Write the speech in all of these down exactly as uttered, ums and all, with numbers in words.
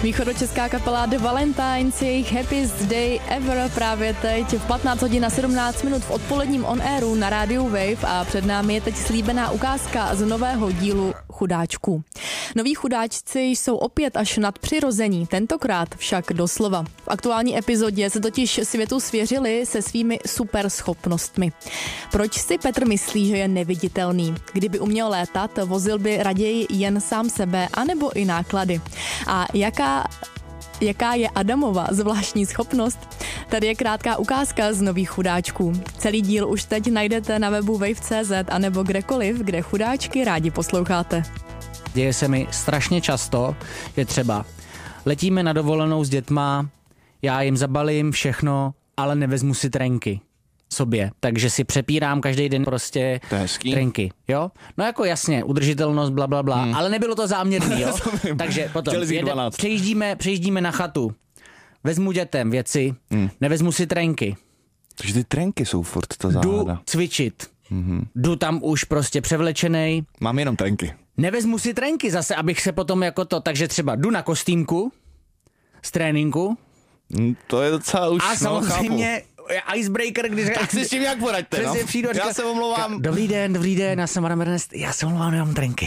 Východočeská kapela The Valentines, jejich Happiest Day Ever právě teď v patnáct hodin a sedmnáct minut v odpoledním on airu na rádiu Wave a před námi je teď slíbená ukázka z nového dílu Chudáčků. Noví chudáčci jsou opět až nadpřirození, tentokrát však doslova. V aktuální epizodě se totiž světu svěřili se svými superschopnostmi. Proč si Petr myslí, že je neviditelný? Kdyby uměl létat, vozil by raději jen sám sebe, anebo i náklady. A jaká Jaká je Adamova zvláštní schopnost? Tady je krátká ukázka z nových chudáčků. Celý díl už teď najdete na webu wave tečka cé zet anebo kdekoliv, kde chudáčky rádi posloucháte. Děje se mi strašně často, že třeba letíme na dovolenou s dětma, já jim zabalím všechno, ale nevezmu si trenky sobě, takže si přepírám každý den prostě trenky, jo? No jako jasně, udržitelnost, bla, bla, bla, hmm. ale nebylo to záměrný, jo? Takže potom jede, přejíždíme, přejíždíme na chatu, vezmu dětem věci, hmm. nevezmu si trenky. Takže ty trenky jsou furt ta záhada. Jdu cvičit, hmm. jdu tam už prostě převlečenej. Mám jenom trenky. Nevezmu si trenky zase, abych se potom jako to, takže třeba jdu na kostýmku z tréninku. To je docela už, a samozřejmě icebreaker, když říká... Tak si s tím jak poraďte, no? Přijdu, já říká, se omlouvám. Dobrý den, dobrý den, já jsem Adam Ernest, já se omlouvám, nemám trenky.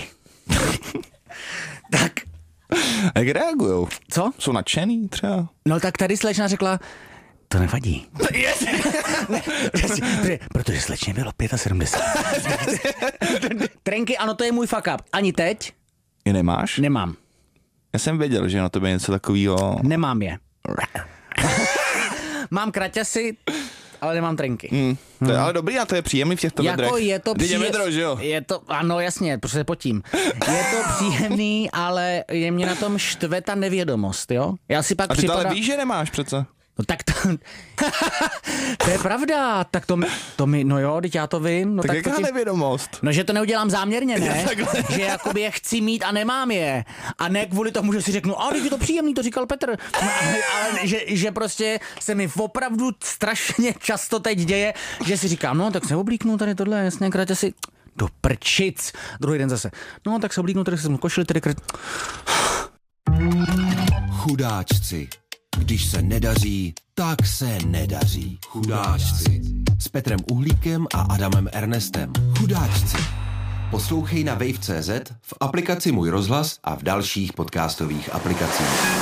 Tak. Jak reagujou? Co? Jsou nadšený třeba? No tak tady slečna řekla, to nevadí. Yes. Protože slečně bylo sedmdesát pět. Trenky, ano, to je můj fuck up. Ani teď? Je nemáš? Nemám. Já jsem věděl, že na tebe něco takového... Nemám je. Mám kraťasy, ale nemám trenky. Hmm. To je ale dobrý a to je příjemný v těchto vedrech. Jako je to příjemný. Vedro, že jo? Je to, ano, jasně, protože se potím. Je to příjemný, ale je mě na tom štve ta nevědomost, jo? Já si pak a ty připadá... to ale víš, že nemáš přece. No tak to... to je pravda, tak to mi, to mi, no jo, teď já to vím. No tak, tak jaká to ti... nevědomost? No, že to neudělám záměrně, ne? Že jakoby je chci mít a nemám je. A ne kvůli tomu, že si řeknu, a teď je to příjemný, to říkal Petr. No, ale, ale že, že prostě se mi opravdu strašně často teď děje, že si říkám, no tak se oblíknu tady tohle, jasně, krátě si do prčic. Druhý den zase, no tak se oblíknu, tady jsem košili, tady krát. Chudáčci. Když se nedaří, tak se nedaří. Chudáčci. S Petrem Uhlíkem a Adamem Ernestem. Chudáčci. Poslouchej na wave tečka cé zet, v aplikaci Můj rozhlas a v dalších podcastových aplikacích.